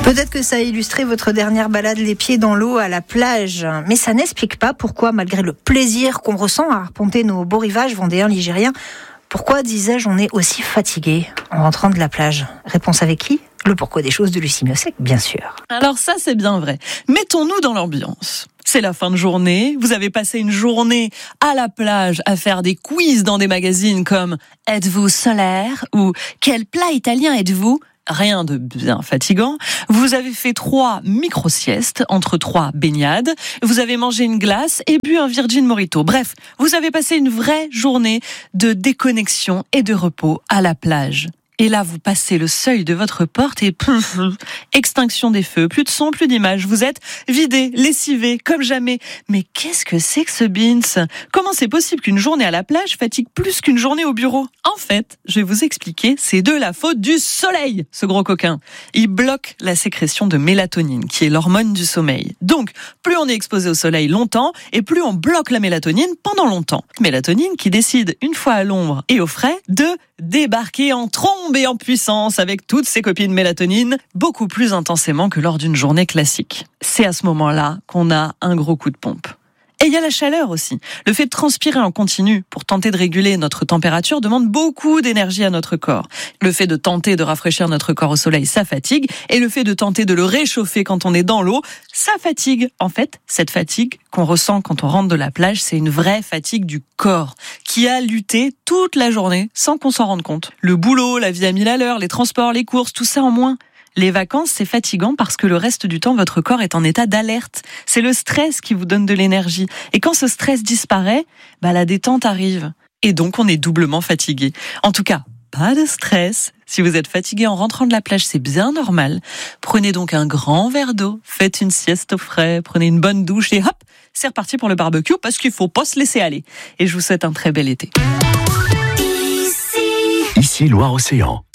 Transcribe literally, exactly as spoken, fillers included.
Peut-être que ça a illustré votre dernière balade les pieds dans l'eau à la plage, mais ça n'explique pas pourquoi, malgré le plaisir qu'on ressent à arpenter nos beaux rivages vendéens, ligériens, pourquoi, disais-je, on est aussi fatigué en rentrant de la plage. Réponse avec qui ? Le pourquoi des choses de Lucie Miossec, bien sûr. Alors ça, c'est bien vrai. Mettons-nous dans l'ambiance. C'est la fin de journée, vous avez passé une journée à la plage à faire des quiz dans des magazines comme « Êtes-vous solaire ?» ou « Quel plat italien êtes-vous ?» Rien de bien fatigant. Vous avez fait trois micro-siestes entre trois baignades. Vous avez mangé une glace et bu un Virgin Mojito. Bref, vous avez passé une vraie journée de déconnexion et de repos à la plage. Et là, vous passez le seuil de votre porte et pff, extinction des feux, plus de son, plus d'images. Vous êtes vidé, lessivé, comme jamais. Mais qu'est-ce que c'est que ce beans ? Comment c'est possible qu'une journée à la plage fatigue plus qu'une journée au bureau ? En fait, je vais vous expliquer, c'est de la faute du soleil, ce gros coquin. Il bloque la sécrétion de mélatonine, qui est l'hormone du sommeil. Donc, plus on est exposé au soleil longtemps, et plus on bloque la mélatonine pendant longtemps. Mélatonine qui décide, une fois à l'ombre et au frais, de débarquer en trombe et en puissance avec toutes ses copines mélatonine, beaucoup plus intensément que lors d'une journée classique. C'est à ce moment-là qu'on a un gros coup de pompe. Et il y a la chaleur aussi. Le fait de transpirer en continu pour tenter de réguler notre température demande beaucoup d'énergie à notre corps. Le fait de tenter de rafraîchir notre corps au soleil, ça fatigue. Et le fait de tenter de le réchauffer quand on est dans l'eau, ça fatigue. En fait, cette fatigue qu'on ressent quand on rentre de la plage, c'est une vraie fatigue du corps qui a lutté toute la journée sans qu'on s'en rende compte. Le boulot, la vie à mille à l'heure, les transports, les courses, tout ça en moins. Les vacances, c'est fatigant parce que le reste du temps, votre corps est en état d'alerte. C'est le stress qui vous donne de l'énergie. Et quand ce stress disparaît, bah, la détente arrive. Et donc, on est doublement fatigué. En tout cas, pas de stress. Si vous êtes fatigué en rentrant de la plage, c'est bien normal. Prenez donc un grand verre d'eau, faites une sieste au frais, prenez une bonne douche et hop, c'est reparti pour le barbecue parce qu'il faut pas se laisser aller. Et je vous souhaite un très bel été. Ici Loire-Océan.